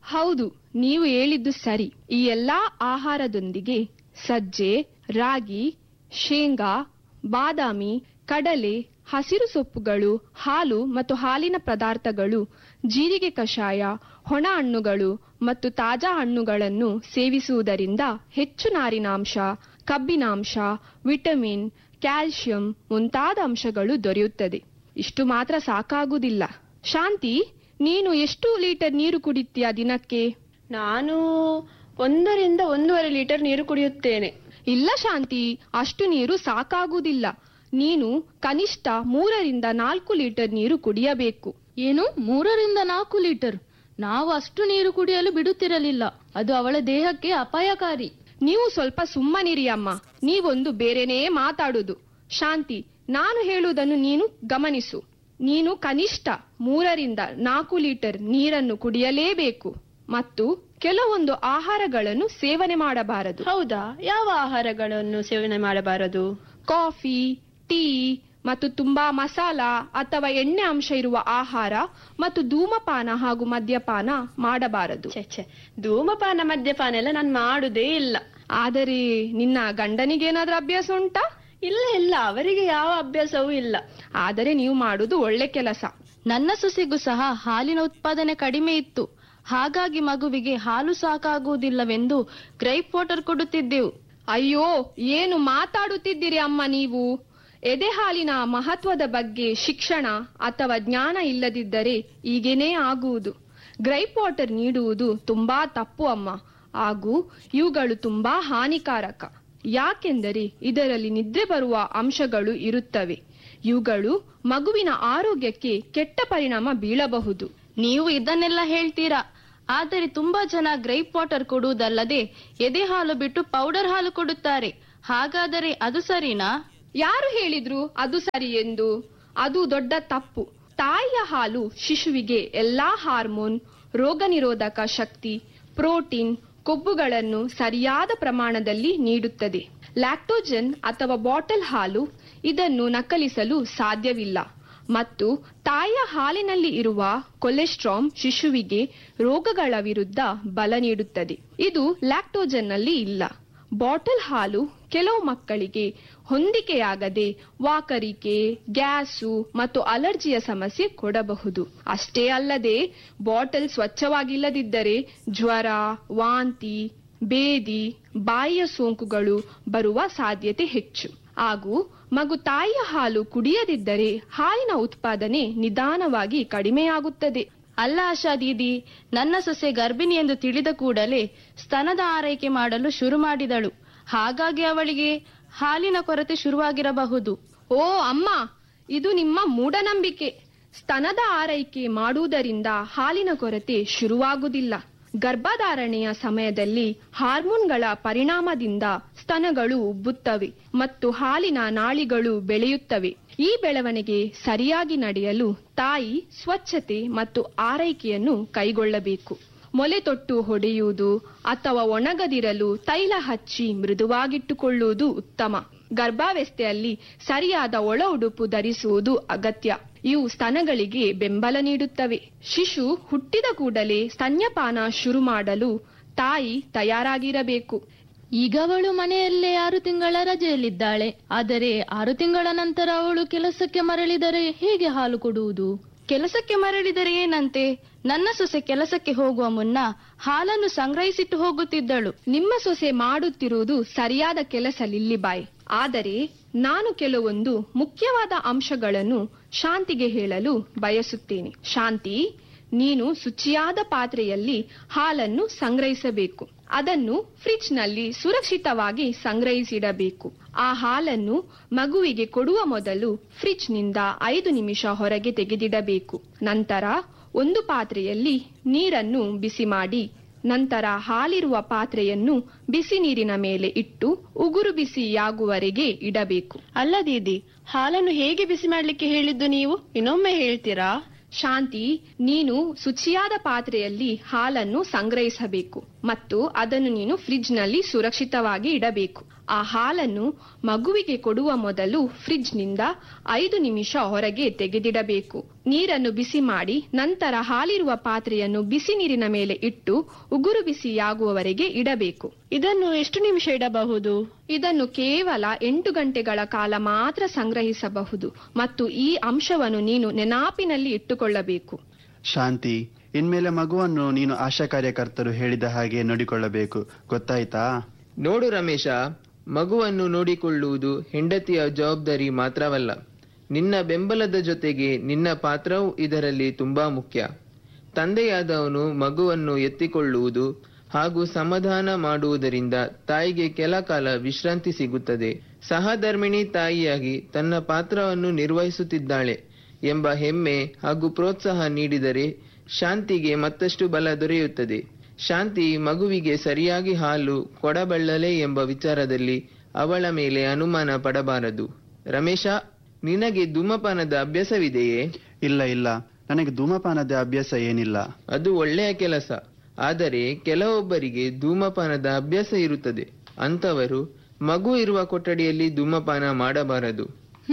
ಹೌದು, ನೀವು ಹೇಳಿದ್ದು ಸರಿ. ಈ ಎಲ್ಲಾ ಆಹಾರದೊಂದಿಗೆ ಸಜ್ಜೆ, ರಾಗಿ, ಶೇಂಗಾ, ಬಾದಾಮಿ, ಕಡಲೆ, ಹಸಿರು ಸೊಪ್ಪುಗಳು, ಹಾಲು ಮತ್ತು ಹಾಲಿನ ಪದಾರ್ಥಗಳು, ಜೀರಿಗೆ ಕಷಾಯ, ಒಣ ಹಣ್ಣುಗಳು ಮತ್ತು ತಾಜಾ ಹಣ್ಣುಗಳನ್ನು ಸೇವಿಸುವುದರಿಂದ ಹೆಚ್ಚು ನಾರಿನಾಂಶ, ಕಬ್ಬಿನಾಂಶ, ವಿಟಮಿನ್, ಕ್ಯಾಲ್ಸಿಯಂ ಮುಂತಾದ ಅಂಶಗಳು ದೊರೆಯುತ್ತದೆ. ಇಷ್ಟು ಮಾತ್ರ ಸಾಕಾಗುವುದಿಲ್ಲ. ಶಾಂತಿ, ನೀನು ಎಷ್ಟು ಲೀಟರ್ ನೀರು ಕುಡಿತೀಯ ದಿನಕ್ಕೆ? ನಾನು 1 ರಿಂದ 1.5 ಲೀಟರ್ ನೀರು ಕುಡಿಯುತ್ತೇನೆ. ಇಲ್ಲ ಶಾಂತಿ, ಅಷ್ಟು ನೀರು ಸಾಕಾಗುವುದಿಲ್ಲ. ನೀನು ಕನಿಷ್ಠ 3 ರಿಂದ 4 ಲೀಟರ್ ನೀರು ಕುಡಿಯಬೇಕು. ಏನು 3 ರಿಂದ 4 ಲೀಟರ್? ನಾವು ಅಷ್ಟು ನೀರು ಕುಡಿಯಲು ಬಿಡುತ್ತಿರಲಿಲ್ಲ. ಅದು ಅವಳ ದೇಹಕ್ಕೆ ಅಪಾಯಕಾರಿ. ನೀವು ಸ್ವಲ್ಪ ಸುಮ್ಮನಿರಿ ಅಮ್ಮ, ನೀವೊಂದು ಬೇರೆನೇ ಮಾತಾಡುದು. ಶಾಂತಿ, ನಾನು ಹೇಳುವುದನ್ನು ನೀನು ಗಮನಿಸು. ನೀನು ಕನಿಷ್ಠ 3 ರಿಂದ 4 ಲೀಟರ್ ನೀರನ್ನು ಕುಡಿಯಲೇಬೇಕು ಮತ್ತು ಕೆಲವೊಂದು ಆಹಾರಗಳನ್ನು ಸೇವನೆ ಮಾಡಬಾರದು. ಹೌದಾ? ಯಾವ ಆಹಾರಗಳನ್ನು ಸೇವನೆ ಮಾಡಬಾರದು? ಕಾಫಿ, ಟೀ ಮತ್ತು ತುಂಬಾ ಮಸಾಲ ಅಥವಾ ಎಣ್ಣೆ ಅಂಶ ಇರುವ ಆಹಾರ ಮತ್ತು ಧೂಮಪಾನ ಹಾಗೂ ಮದ್ಯಪಾನ ಮಾಡಬಾರದು. ಛೆ, ಧೂಮಪಾನ ಮದ್ಯಪಾನ ಎಲ್ಲ ನಾನು ಮಾಡುದೇ ಇಲ್ಲ. ಆದರೆ ನಿನ್ನ ಗಂಡನಿಗೇನಾದ್ರೂ ಅಭ್ಯಾಸ ಉಂಟಾ? ಇಲ್ಲ, ಅವರಿಗೆ ಯಾವ ಅಭ್ಯಾಸವೂ ಇಲ್ಲ. ಆದರೆ ನೀವು ಮಾಡುವುದು ಒಳ್ಳೆ ಕೆಲಸ. ನನ್ನ ಸೊಸೆಗೂ ಸಹ ಹಾಲಿನ ಉತ್ಪಾದನೆ ಕಡಿಮೆ ಇತ್ತು. ಹಾಗಾಗಿ ಮಗುವಿಗೆ ಹಾಲು ಸಾಕಾಗುವುದಿಲ್ಲವೆಂದು ಗ್ರೈಪ್ ವಾಟರ್ ಕೊಡುತ್ತಿದ್ದೆವು. ಅಯ್ಯೋ, ಏನು ಮಾತಾಡುತ್ತಿದ್ದೀರಿ ಅಮ್ಮ ನೀವು? ಎದೆ ಹಾಲಿನ ಮಹತ್ವದ ಬಗ್ಗೆ ಶಿಕ್ಷಣ ಅಥವಾ ಜ್ಞಾನ ಇಲ್ಲದಿದ್ದರೆ ಹೀಗೇನೇ ಆಗುವುದು. ಗ್ರೈಪ್ ವಾಟರ್ ನೀಡುವುದು ತುಂಬಾ ತಪ್ಪು ಅಮ್ಮ. ಹಾಗೂ ಇವುಗಳು ತುಂಬಾ ಹಾನಿಕಾರಕ. ಯಾಕೆಂದರೆ ಇದರಲ್ಲಿ ನಿದ್ರೆ ಬರುವ ಅಂಶಗಳು ಇರುತ್ತವೆ. ಇವುಗಳು ಮಗುವಿನ ಆರೋಗ್ಯಕ್ಕೆ ಕೆಟ್ಟ ಪರಿಣಾಮ ಬೀಳಬಹುದು. ನೀವು ಇದನ್ನೆಲ್ಲ ಹೇಳ್ತೀರಾ, ಆದರೆ ತುಂಬಾ ಜನ ಗ್ರೈಪ್ ವಾಟರ್ ಕೊಡುವುದಲ್ಲದೆ ಎದೆ ಹಾಲು ಬಿಟ್ಟು ಪೌಡರ್ ಹಾಲು ಕೊಡುತ್ತಾರೆ. ಹಾಗಾದರೆ ಅದು ಸರಿನಾ? ಯಾರು ಹೇಳಿದ್ರು ಅದು ಸರಿ ಎಂದು? ಅದು ದೊಡ್ಡ ತಪ್ಪು. ತಾಯಿಯ ಹಾಲು ಶಿಶುವಿಗೆ ಎಲ್ಲಾ ಹಾರ್ಮೋನ್, ರೋಗ ನಿರೋಧಕ ಶಕ್ತಿ, ಪ್ರೋಟೀನ್, ಕೊಬ್ಬುಗಳನ್ನು ಸರಿಯಾದ ಪ್ರಮಾಣದಲ್ಲಿ ನೀಡುತ್ತದೆ. ಲ್ಯಾಕ್ಟೋಜನ್ ಅಥವಾ ಬಾಟಲ್ ಹಾಲು ಇದನ್ನು ನಕಲಿಸಲು ಸಾಧ್ಯವಿಲ್ಲ ಮತ್ತು ತಾಯಿಯ ಹಾಲಿನಲ್ಲಿ ಇರುವ ಕೊಲೆಸ್ಟ್ರಾಲ್ ಶಿಶುವಿಗೆ ರೋಗಗಳ ವಿರುದ್ಧ ಬಲ ನೀಡುತ್ತದೆ. ಇದು ಲ್ಯಾಕ್ಟೋಜನ್ನಲ್ಲಿ ಇಲ್ಲ. ಬಾಟಲ್ ಹಾಲು ಕೆಲವು ಮಕ್ಕಳಿಗೆ ಹೊಂದಿಕೆಯಾಗದೆ ವಾಕರಿಕೆ, ಗ್ಯಾಸು ಮತ್ತು ಅಲರ್ಜಿಯ ಸಮಸ್ಯೆ ಕೊಡಬಹುದು. ಅಷ್ಟೇ ಅಲ್ಲದೆ ಬಾಟಲ್ ಸ್ವಚ್ಛವಾಗಿಲ್ಲದಿದ್ದರೆ ಜ್ವರ, ವಾಂತಿ, ಬೇದಿ, ಬಾಯಿಯ ಸೋಂಕುಗಳು ಬರುವ ಸಾಧ್ಯತೆ ಹೆಚ್ಚು. ಹಾಗೂ ಮಗು ತಾಯಿಯ ಹಾಲು ಕುಡಿಯದಿದ್ದರೆ ಹಾಲಿನ ಉತ್ಪಾದನೆ ನಿಧಾನವಾಗಿ ಕಡಿಮೆಯಾಗುತ್ತದೆ. ಅಲ್ಲ ಆಶಾ ದೀದಿ, ನನ್ನ ಸೊಸೆ ಗರ್ಭಿಣಿ ಎಂದು ತಿಳಿದ ಕೂಡಲೇ ಸ್ತನದ ಆರೈಕೆ ಮಾಡಲು ಶುರು ಮಾಡಿದಳು. ಹಾಗಾಗಿ ಅವಳಿಗೆ ಹಾಲಿನ ಕೊರತೆ ಶುರುವಾಗಿರಬಹುದು. ಓ ಅಮ್ಮ, ಇದು ನಿಮ್ಮ ಮೂಢನಂಬಿಕೆ. ಸ್ತನದ ಆರೈಕೆ ಮಾಡುವುದರಿಂದ ಹಾಲಿನ ಕೊರತೆ ಶುರುವಾಗುವುದಿಲ್ಲ. ಗರ್ಭಧಾರಣೆಯ ಸಮಯದಲ್ಲಿ ಹಾರ್ಮೋನ್ಗಳ ಪರಿಣಾಮದಿಂದ ಸ್ತನಗಳು ಉಬ್ಬುತ್ತವೆ ಮತ್ತು ಹಾಲಿನ ನಾಳಿಗಳು ಬೆಳೆಯುತ್ತವೆ. ಈ ಬೆಳವಣಿಗೆ ಸರಿಯಾಗಿ ನಡೆಯಲು ತಾಯಿ ಸ್ವಚ್ಛತೆ ಮತ್ತು ಆರೈಕೆಯನ್ನು ಕೈಗೊಳ್ಳಬೇಕು. ಮೊಲೆ ತೊಟ್ಟು ಹೊಡೆಯುವುದು ಅಥವಾ ಒಣಗದಿರಲು ತೈಲ ಹಚ್ಚಿ ಮೃದುವಾಗಿಟ್ಟುಕೊಳ್ಳುವುದು ಉತ್ತಮ. ಗರ್ಭಾವಸ್ಥೆಯಲ್ಲಿ ಸರಿಯಾದ ಒಳ ಉಡುಪು ಧರಿಸುವುದು ಅಗತ್ಯ. ಇವು ಸ್ತನಗಳಿಗೆ ಬೆಂಬಲ ನೀಡುತ್ತವೆ. ಶಿಶು ಹುಟ್ಟಿದ ಕೂಡಲೇ ಸ್ತನ್ಯಪಾನ ಶುರು ಮಾಡಲು ತಾಯಿ ತಯಾರಾಗಿರಬೇಕು. ಈಗ ಅವಳು ಮನೆಯಲ್ಲೇ 6 ತಿಂಗಳ ರಜೆಯಲ್ಲಿದ್ದಾಳೆ. ಆದರೆ 6 ತಿಂಗಳ ನಂತರ ಅವಳು ಕೆಲಸಕ್ಕೆ ಮರಳಿದರೆ ಹೇಗೆ ಹಾಲು ಕೊಡುವುದು? ಕೆಲಸಕ್ಕೆ ಮರಳಿದರೆ ಏನಂತೆ? ನನ್ನ ಸೊಸೆ ಕೆಲಸಕ್ಕೆ ಹೋಗುವ ಮುನ್ನ ಹಾಲನ್ನು ಸಂಗ್ರಹಿಸಿಟ್ಟು ಹೋಗುತ್ತಿದ್ದಳು. ನಿಮ್ಮ ಸೊಸೆ ಮಾಡುತ್ತಿರುವುದು ಸರಿಯಾದ ಕೆಲಸ ಲಿಲ್ಲಿಬಾಯ್. ಆದರೆ ನಾನು ಕೆಲವೊಂದು ಮುಖ್ಯವಾದ ಅಂಶಗಳನ್ನು ಶಾಂತಿಗೆ ಹೇಳಲು ಬಯಸುತ್ತೇನೆ. ಶಾಂತಿ, ನೀನು ಶುಚಿಯಾದ ಪಾತ್ರೆಯಲ್ಲಿ ಹಾಲನ್ನು ಸಂಗ್ರಹಿಸಬೇಕು. ಅದನ್ನು ಫ್ರಿಡ್ಜ್ನಲ್ಲಿ ಸುರಕ್ಷಿತವಾಗಿ ಸಂಗ್ರಹಿಸಿಡಬೇಕು. ಆ ಹಾಲನ್ನು ಮಗುವಿಗೆ ಕೊಡುವ ಮೊದಲು ಫ್ರಿಡ್ಜ್ನಿಂದ 5 ನಿಮಿಷ ಹೊರಗೆ ತೆಗೆದಿಡಬೇಕು. ನಂತರ ಒಂದು ಪಾತ್ರೆಯಲ್ಲಿ ನೀರನ್ನು ಬಿಸಿ ಮಾಡಿ, ನಂತರ ಹಾಲಿರುವ ಪಾತ್ರೆಯನ್ನು ಬಿಸಿ ನೀರಿನ ಮೇಲೆ ಇಟ್ಟು ಉಗುರು ಬಿಸಿಯಾಗುವವರೆಗೆ ಇಡಬೇಕು. ಅಲ್ಲ ದೀದಿ, ಹಾಲನ್ನು ಹೇಗೆ ಬಿಸಿ ಮಾಡ್ಲಿಕ್ಕೆ ಹೇಳಿದ್ದು ನೀವು? ಇನ್ನೊಮ್ಮೆ ಹೇಳ್ತೀರಾ? ಶಾಂತಿ, ನೀನು ಶುಚಿಯಾದ ಪಾತ್ರೆಯಲ್ಲಿ ಹಾಲನ್ನು ಸಂಗ್ರಹಿಸಬೇಕು. ಮತ್ತು ಅದನ್ನು ನೀನು ಫ್ರಿಡ್ಜ್ನಲ್ಲಿ ಸುರಕ್ಷಿತವಾಗಿ ಇಡಬೇಕು. ಆ ಹಾಲನ್ನು ಮಗುವಿಗೆ ಕೊಡುವ ಮೊದಲು ಫ್ರಿಡ್ಜ್ನಿಂದ 5 ನಿಮಿಷ ಹೊರಗೆ ತೆಗೆದಿಡಬೇಕು. ನೀರನ್ನು ಬಿಸಿ ಮಾಡಿ ನಂತರ ಹಾಲಿರುವ ಪಾತ್ರೆಯನ್ನು ಬಿಸಿ ನೀರಿನ ಮೇಲೆ ಇಟ್ಟು ಉಗುರು ಬಿಸಿಯಾಗುವವರೆಗೆ ಇಡಬೇಕು. ಇದನ್ನು ಎಷ್ಟು ನಿಮಿಷ ಇಡಬಹುದು? ಇದನ್ನು ಕೇವಲ 8 ಗಂಟೆಗಳ ಕಾಲ ಮಾತ್ರ ಸಂಗ್ರಹಿಸಬಹುದು ಮತ್ತು ಈ ಅಂಶವನ್ನು ನೀನು ನೆನಪಿನಲ್ಲಿ ಇಟ್ಟುಕೊಳ್ಳಬೇಕು. ಶಾಂತಿ, ಇನ್ಮೇಲೆ ಮಗುವನ್ನು ನೀನು ಆಶಾ ಕಾರ್ಯಕರ್ತರು ಹೇಳಿದ ಹಾಗೆ ನೋಡಿಕೊಳ್ಳಬೇಕು, ಗೊತ್ತಾಯ್ತಾ? ನೋಡು ರಮೇಶ, ಮಗುವನ್ನು ನೋಡಿಕೊಳ್ಳುವುದು ಹೆಂಡತಿಯ ಜವಾಬ್ದಾರಿ ಮಾತ್ರವಲ್ಲ, ನಿನ್ನ ಬೆಂಬಲದ ಜೊತೆಗೆ ನಿನ್ನ ಪಾತ್ರವೂ ಇದರಲ್ಲಿ ತುಂಬಾ ಮುಖ್ಯ. ತಂದೆಯಾದವನು ಮಗುವನ್ನು ಎತ್ತಿಕೊಳ್ಳುವುದು ಹಾಗೂ ಸಮಾಧಾನ ಮಾಡುವುದರಿಂದ ತಾಯಿಗೆ ಕೆಲ ಕಾಲ ವಿಶ್ರಾಂತಿ ಸಿಗುತ್ತದೆ. ಸಹಧರ್ಮಿಣಿ ತಾಯಿಯಾಗಿ ತನ್ನ ಪಾತ್ರವನ್ನು ನಿರ್ವಹಿಸುತ್ತಿದ್ದಾಳೆ ಎಂಬ ಹೆಮ್ಮೆ ಹಾಗೂ ಪ್ರೋತ್ಸಾಹ ನೀಡಿದರೆ ಶಾಂತಿಗೆ ಮತ್ತಷ್ಟು ಬಲ ದೊರೆಯುತ್ತದೆ. ಶಾಂತಿ ಮಗುವಿಗೆ ಸರಿಯಾಗಿ ಹಾಲು ಕೊಡಬಲ್ಲಳೆ ಎಂಬ ವಿಚಾರದಲ್ಲಿ ಅವಳ ಮೇಲೆ ಅನುಮಾನ ಪಡಬಾರದು. ರಮೇಶ, ನಿನಗೆ ಧೂಮಪಾನದ ಅಭ್ಯಾಸವಿದೆಯೇ? ಇಲ್ಲ, ನನಗೆ ಧೂಮಪಾನದ ಅಭ್ಯಾಸ ಏನಿಲ್ಲ. ಅದು ಒಳ್ಳೆಯ ಕೆಲಸ. ಆದರೆ ಕೆಲವೊಬ್ಬರಿಗೆ ಧೂಮಪಾನದ ಅಭ್ಯಾಸ ಇರುತ್ತದೆ. ಅಂತವರು ಮಗು ಇರುವ ಕೊಠಡಿಯಲ್ಲಿ ಧೂಮಪಾನ ಮಾಡಬಾರದು.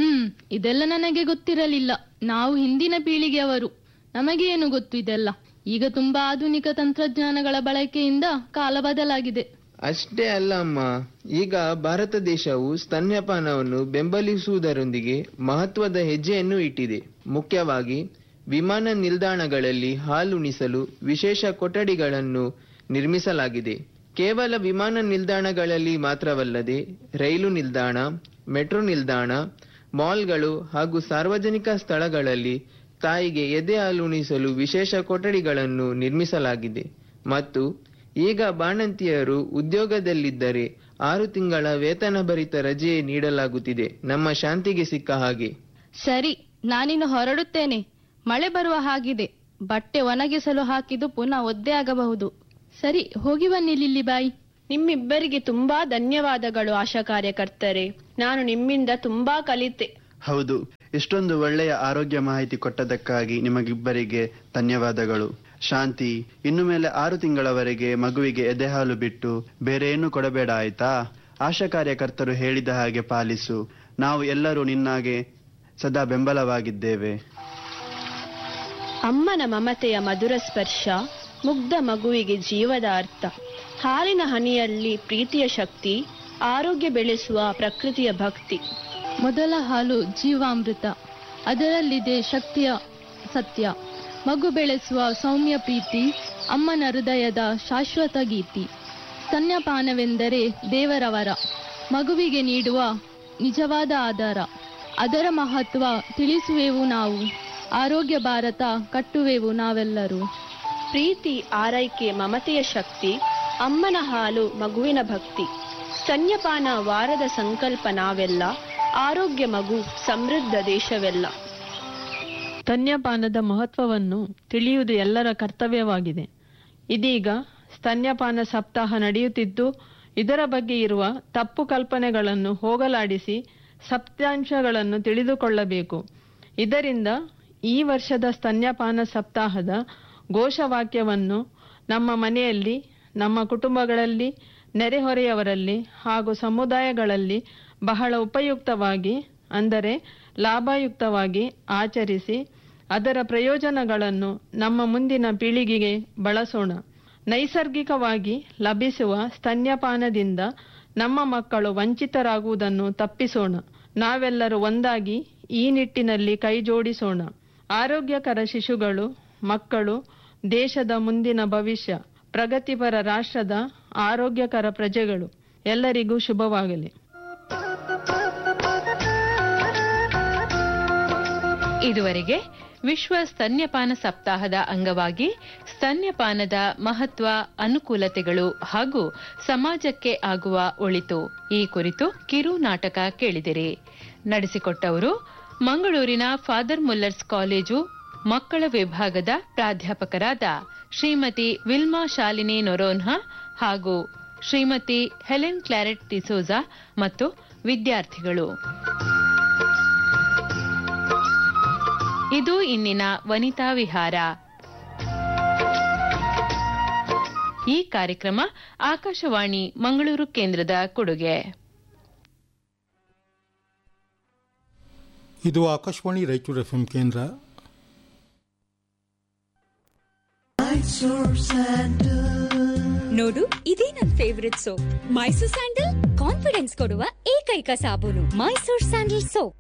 ಇದೆಲ್ಲ ನನಗೆ ಗೊತ್ತಿರಲಿಲ್ಲ. ನಾವು ಹಿಂದಿನ ಪೀಳಿಗೆಯವರು, ನಮಗೇನು ಗೊತ್ತು ಇದೆಲ್ಲ. ಈಗ ತುಂಬಾ ಆಧುನಿಕ ತಂತ್ರಜ್ಞಾನಗಳ ಬಳಕೆಯಿಂದ ಕಾಲ ಬದಲಾಗಿದೆ. ಅಷ್ಟೇ ಅಲ್ಲ ಅಮ್ಮ, ಈಗ ಭಾರತ ದೇಶವು ಸ್ತನ್ಯಪಾನವನ್ನು ಬೆಂಬಲಿಸುವುದರೊಂದಿಗೆ ಮಹತ್ವದ ಹೆಜ್ಜೆಯನ್ನು ಇಟ್ಟಿದೆ. ಮುಖ್ಯವಾಗಿ ವಿಮಾನ ನಿಲ್ದಾಣಗಳಲ್ಲಿ ಹಾಲುಣಿಸಲು ವಿಶೇಷ ಕೊಠಡಿಗಳನ್ನು ನಿರ್ಮಿಸಲಾಗಿದೆ. ಕೇವಲ ವಿಮಾನ ನಿಲ್ದಾಣಗಳಲ್ಲಿ ಮಾತ್ರವಲ್ಲದೆ ರೈಲು ನಿಲ್ದಾಣ, ಮೆಟ್ರೋ ನಿಲ್ದಾಣ, ಮಾಲ್ಗಳು ಹಾಗೂ ಸಾರ್ವಜನಿಕ ಸ್ಥಳಗಳಲ್ಲಿ ತಾಯಿಗೆ ಎದೆ ಹಾಲುಣಿಸಲು ವಿಶೇಷ ಕೊಠಡಿಗಳನ್ನು ನಿರ್ಮಿಸಲಾಗಿದೆ. ಮತ್ತು ಈಗ ಬಾಣಂತಿಯರು ಉದ್ಯೋಗದಲ್ಲಿದ್ದರೆ 6 ತಿಂಗಳ ವೇತನ ಭರಿತ ರಜೆ ನೀಡಲಾಗುತ್ತಿದೆ, ನಮ್ಮ ಶಾಂತಿಗೆ ಸಿಕ್ಕ ಹಾಗೆ. ಸರಿ, ನಾನಿನ್ನು ಹೊರಡುತ್ತೇನೆ. ಮಳೆ ಬರುವ ಹಾಗಿದೆ. ಬಟ್ಟೆ ಒಣಗಿಸಲು ಹಾಕಿದ್ದು ಪುನಃ ಒದ್ದೆ ಆಗಬಹುದು. ಸರಿ, ಹೋಗಿ ಬನ್ನಿ ಲಿಲ್ಲಿಬಾಯಿ. ನಿಮ್ಮಿಬ್ಬರಿಗೆ ತುಂಬಾ ಧನ್ಯವಾದಗಳು ಆಶಾ ಕಾರ್ಯಕರ್ತರೆ. ನಾನು ನಿಮ್ಮಿಂದ ತುಂಬಾ ಕಲಿತೆ. ಹೌದು, ಇಷ್ಟೊಂದು ಒಳ್ಳೆಯ ಆರೋಗ್ಯ ಮಾಹಿತಿ ಕೊಟ್ಟದಕ್ಕಾಗಿ ನಿಮಗಿಬ್ಬರಿಗೆ ಧನ್ಯವಾದಗಳು. ಶಾಂತಿ, ಇನ್ನು ಮೇಲೆ 6 ತಿಂಗಳವರೆಗೆ ಮಗುವಿಗೆ ಎದೆಹಾಲು ಬಿಟ್ಟು ಬೇರೆ ಏನು ಕೊಡಬೇಡ, ಆಯ್ತಾ? ಆಶಾ ಕಾರ್ಯಕರ್ತರು ಹೇಳಿದ ಹಾಗೆ ಪಾಲಿಸು. ನಾವು ಎಲ್ಲರೂ ನಿನ್ನಾಗೆ ಸದಾ ಬೆಂಬಲವಾಗಿದ್ದೇವೆ. ಅಮ್ಮನ ಮಮತೆಯ ಮಧುರ ಸ್ಪರ್ಶ ಮುಗ್ಧ ಮಗುವಿಗೆ ಜೀವದ ಅರ್ಥ. ಹಾಲಿನ ಹನಿಯಲ್ಲಿ ಪ್ರೀತಿಯ ಶಕ್ತಿ, ಆರೋಗ್ಯ ಬೆಳೆಸುವ ಪ್ರಕೃತಿಯ ಭಕ್ತಿ. ಮೊದಲ ಹಾಲು ಜೀವಾಮೃತ, ಅದರಲ್ಲಿದೆ ಶಕ್ತಿಯ ಸತ್ಯ. ಮಗು ಬೆಳೆಸುವ ಸೌಮ್ಯ ಪ್ರೀತಿ, ಅಮ್ಮನ ಹೃದಯದ ಶಾಶ್ವತ ಗೀತಿ. ಸ್ತನ್ಯಪಾನವೆಂದರೆ ದೇವರ ವರ, ಮಗುವಿಗೆ ನೀಡುವ ನಿಜವಾದ ಆಧಾರ. ಅದರ ಮಹತ್ವ ತಿಳಿಸುವೆವು ನಾವು, ಆರೋಗ್ಯ ಭಾರತ ಕಟ್ಟುವೆವು ನಾವೆಲ್ಲರೂ. ಪ್ರೀತಿ, ಆರೈಕೆ, ಮಮತೆಯ ಶಕ್ತಿ, ಅಮ್ಮನ ಹಾಲು ಮಗುವಿನ ಭಕ್ತಿ. ಸ್ತನ್ಯಪಾನ ವಾರದ ಸಂಕಲ್ಪ ನಾವೆಲ್ಲ, ಆರೋಗ್ಯ ಮಗು ಸಮೃದ್ಧ ದೇಶವೆಲ್ಲ. ಸ್ತನ್ಯಪಾನದ ಮಹತ್ವವನ್ನು ತಿಳಿಯುವುದು ಎಲ್ಲರ ಕರ್ತವ್ಯವಾಗಿದೆ. ಇದೀಗ ಸ್ತನ್ಯಪಾನ ಸಪ್ತಾಹ ನಡೆಯುತ್ತಿದ್ದು, ಇದರ ಬಗ್ಗೆ ಇರುವ ತಪ್ಪು ಕಲ್ಪನೆಗಳನ್ನು ಹೋಗಲಾಡಿಸಿ ಸತ್ಯಾಂಶಗಳನ್ನು ತಿಳಿದುಕೊಳ್ಳಬೇಕು. ಇದರಿಂದ ಈ ವರ್ಷದ ಸ್ತನ್ಯಪಾನ ಸಪ್ತಾಹದ ಘೋಷವಾಕ್ಯವನ್ನು ನಮ್ಮ ಮನೆಯಲ್ಲಿ, ನಮ್ಮ ಕುಟುಂಬಗಳಲ್ಲಿ, ನೆರೆಹೊರೆಯವರಲ್ಲಿ ಹಾಗೂ ಸಮುದಾಯಗಳಲ್ಲಿ ಬಹಳ ಉಪಯುಕ್ತವಾಗಿ, ಅಂದರೆ ಲಾಭಯುಕ್ತವಾಗಿ ಆಚರಿಸಿ ಅದರ ಪ್ರಯೋಜನಗಳನ್ನು ನಮ್ಮ ಮುಂದಿನ ಪೀಳಿಗೆಗೆ ಬಳಸೋಣ. ನೈಸರ್ಗಿಕವಾಗಿ ಲಭಿಸುವ ಸ್ತನ್ಯಪಾನದಿಂದ ನಮ್ಮ ಮಕ್ಕಳು ವಂಚಿತರಾಗುವುದನ್ನು ತಪ್ಪಿಸೋಣ. ನಾವೆಲ್ಲರೂ ಒಂದಾಗಿ ಈ ನಿಟ್ಟಿನಲ್ಲಿ ಕೈಜೋಡಿಸೋಣ. ಆರೋಗ್ಯಕರ ಶಿಶುಗಳು, ಮಕ್ಕಳು ದೇಶದ ಮುಂದಿನ ಭವಿಷ್ಯ, ಪ್ರಗತಿಪರ ರಾಷ್ಟ್ರದ ಆರೋಗ್ಯಕರ ಪ್ರಜೆಗಳು. ಎಲ್ಲರಿಗೂ ಶುಭವಾಗಲಿ. ಇದುವರೆಗೆ ವಿಶ್ವ ಸ್ತನ್ಯಪಾನ ಸಪ್ತಾಹದ ಅಂಗವಾಗಿ ಸ್ತನ್ಯಪಾನದ ಮಹತ್ವ, ಅನುಕೂಲತೆಗಳು ಹಾಗೂ ಸಮಾಜಕ್ಕೆ ಆಗುವ ಒಳಿತು ಈ ಕುರಿತು ಕಿರು ನಾಟಕ ಕೇಳಿದಿರಿ. ನಡೆಸಿಕೊಟ್ಟವರು ಮಂಗಳೂರಿನ ಫಾದರ್ ಮುಲ್ಲರ್ಸ್ ಕಾಲೇಜು ಮಕ್ಕಳ ವಿಭಾಗದ ಪ್ರಾಧ್ಯಾಪಕರಾದ ಶ್ರೀಮತಿ ವಿಲ್ಮಾ ಶಾಲಿನಿ ನೊರೋನ್ಹಾ ಹಾಗೂ ಶ್ರೀಮತಿ ಹೆಲೆನ್ ಕ್ಲಾರೆಟ್ ಡಿಸೋಜಾ ಮತ್ತು ವಿದ್ಯಾರ್ಥಿಗಳು. ಇದು ಇಂದಿನ ವನಿತಾ ವಿಹಾರ. ಈ ಕಾರ್ಯಕ್ರಮ ಆಕಾಶವಾಣಿ ಮಂಗಳೂರು ಕೇಂದ್ರದ ಕೊಡುಗೆ. ಇದು ಆಕಾಶವಾಣಿ ರಾಯಚೂರು FM ಕೇಂದ್ರ. ನೋಡು, ಇದೇ ನನ್ favourite soap. Mysore sandal confidence ಕೊಡುವ ಏಕೈಕ ಸಾಬೂನು. Mysore sandal soap.